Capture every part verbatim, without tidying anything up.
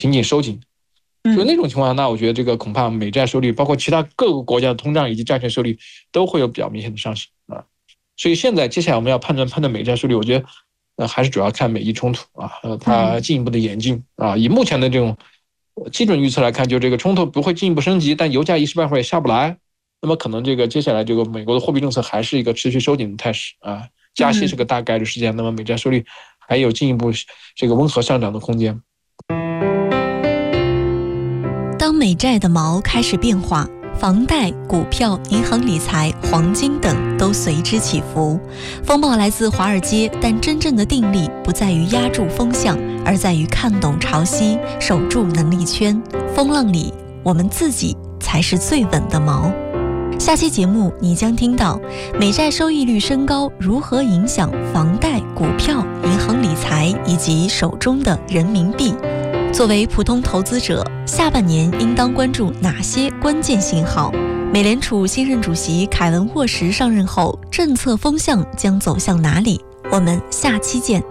紧紧收紧。就那种情况下，那我觉得这个恐怕美债收益率，包括其他各个国家的通胀以及债券收益率都会有比较明显的上行啊。所以现在接下来我们要判断判断美债收益率，我觉得呃还是主要看美伊冲突啊，呃它进一步的演进啊。以目前的这种基准预测来看，就这个冲突不会进一步升级，但油价一时半会儿也下不来，那么可能这个接下来这个美国的货币政策还是一个持续收紧的态势啊，加息是个大概率事件，那么美债收益率还有进一步这个温和上涨的空间。 当美债的锚开始变化，房贷、股票、银行理财、黄金等都随之起伏。风暴来自华尔街，但真正的定力不在于压住风向，而在于看懂潮汐，守住能力圈。风浪里，我们自己才是最稳的锚。下期节目你将听到美债收益率升高如何影响房贷、股票、银行理财以及手中的人民币。作为普通投资者，下半年应当关注哪些关键信号？美联储新任主席凯文沃什上任后，政策风向将走向哪里？我们下期见。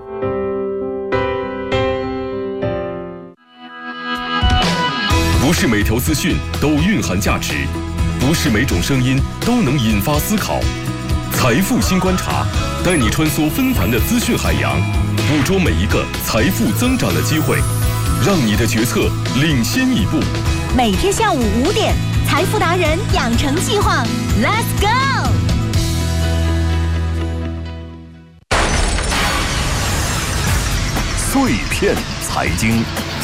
不是每条资讯都蕴含价值，不是每种声音都能引发思考。财富新观察，带你穿梭纷繁的资讯海洋，捕捉每一个财富增长的机会。让你的决策领先一步。 每天下午五点，财富达人养成计划 ，Let's go！ 碎片财经。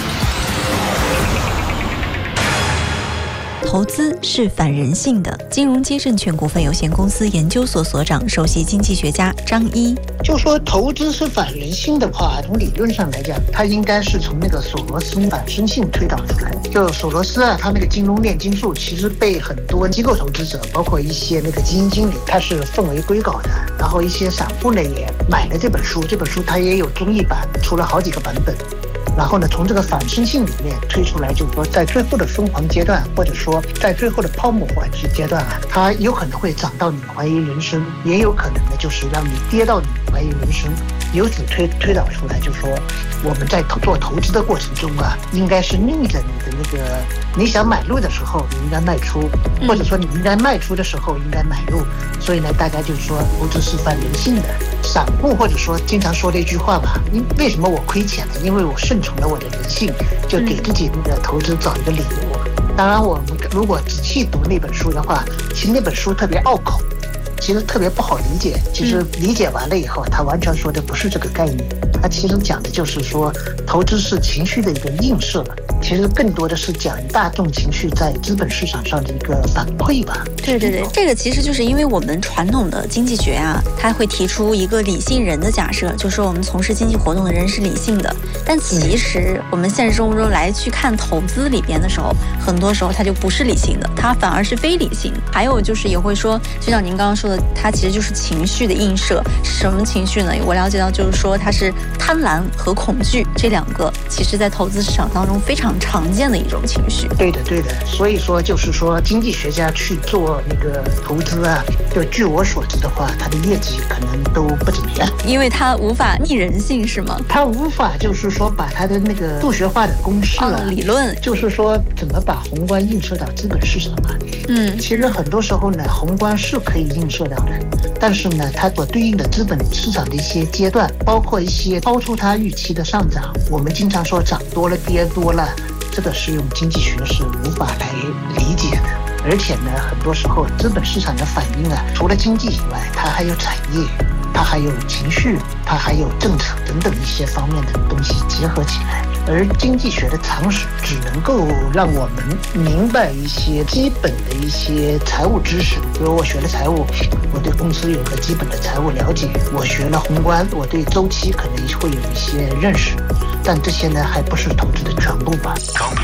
投资是反人性的。金融街证券股份有限公司研究所所长、首席经济学家张一就说，投资是反人性的话，从理论上来讲，它应该是从那个索罗斯反身性推导出来的。就索罗斯啊，他那个金融炼金术，其实被很多机构投资者，包括一些那个基金经理，他是奉为圭臬的。然后一些散户呢也买了这本书，这本书它也有中译版，出了好几个版本。然后呢，从这个反身性里面推出来，就是说，在最后的疯狂阶段，或者说在最后的泡沫化阶段啊，它有可能会涨到你怀疑人生，也有可能呢，就是让你跌到你怀疑人生。由此推推导出来，就是说我们在投做投资的过程中啊，应该是逆着你的那个你想买入的时候，你应该卖出，或者说你应该卖出的时候应该买入。所以呢，大家就是说，投资是反人性的。散户或者说经常说的一句话吧，因为什么我亏钱了？因为我顺从了我的人性，就给自己那个投资找一个理由。当然，我们如果仔细读那本书的话，其实那本书特别拗口。其实特别不好理解，其实理解完了以后，他完全说的不是这个概念，他其实讲的就是说，投资是情绪的一个映射，其实更多的是讲大众情绪在资本市场上的一个反馈吧。 对对对，这个其实就是因为我们传统的经济学啊，它会提出一个理性人的假设，就是说我们从事经济活动的人是理性的，但其实我们现实生活中来去看投资里边的时候，很多时候它就不是理性的，它反而是非理性。还有就是也会说，就像您刚刚说的，它其实就是情绪的映射。什么情绪呢？我了解到就是说它是贪婪和恐惧这两个，其实在投资市场当中非常常见的一种情绪。 对的对的，所以说就是说经济学家去做那个投资啊，就据我所知的话，他的业绩可能都不怎么样， 因为他无法逆人性，是吗？ 他无法就是说把他的那个数学化的公式啊、 哦、理论， 就是说怎么把宏观映射到资本市场啊。 嗯， 其实很多时候呢，宏观是可以映射到的，但是呢，它所对应的资本市场的一些阶段，包括一些超出它预期的上涨，我们经常说涨多了跌多了，这个是用经济学是无法来理解的。而且呢，很多时候资本市场的反应啊，除了经济以外，它还有产业，它还有情绪，它还有政策等等一些方面的东西结合起来。而经济学的常识只能够让我们明白一些基本的一些财务知识，比如我学了财务，我对公司有个基本的财务了解；我学了宏观，我对周期可能会有一些认识，但这些呢还不是投资的全部吧。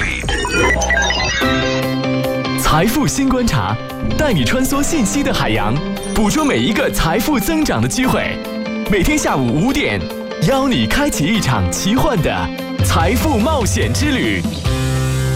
财富新观察，带你穿梭信息的海洋，捕捉每一个财富增长的机会。每天下午五点，邀你开启一场奇幻的财富冒险之旅。